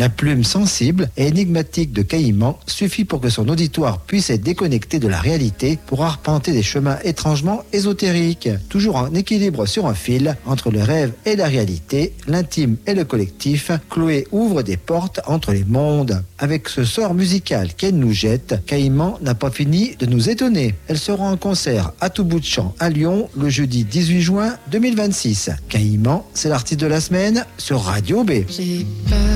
La plume sensible et énigmatique de Caïman suffit pour que son auditoire puisse être déconnecté de la réalité pour arpenter des chemins étrangement ésotériques. Toujours en équilibre sur un fil entre le rêve et la réalité, l'intime et le collectif, Chloé ouvre des portes entre les mondes. Avec ce sort musical qu'elle nous jette, Caïman n'a pas fini de nous étonner. Elle sera en concert à tout bout de champ à Lyon le jeudi 18 juin 2026. Caïman, c'est l'artiste de la semaine sur Radio B.